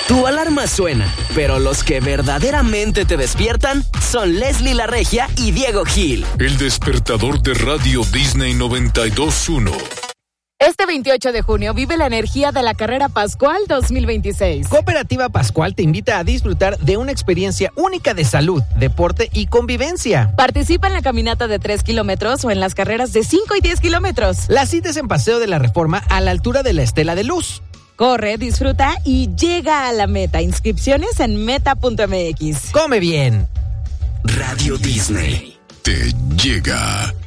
Tu alarma suena, pero los que verdaderamente te despiertan son Leslie La Regia y Diego Gil. El despertador de Radio Disney 92.1. Este 28 de junio vive la energía de la Carrera Pascual 2026. Cooperativa Pascual te invita a disfrutar de una experiencia única de salud, deporte y convivencia. Participa en la caminata de 3 kilómetros o en las carreras de 5 y 10 kilómetros. La cita es en Paseo de la Reforma a la altura de la Estela de Luz. Corre, disfruta y llega a la meta. Inscripciones en meta.mx. Come bien. Radio Disney Te llega.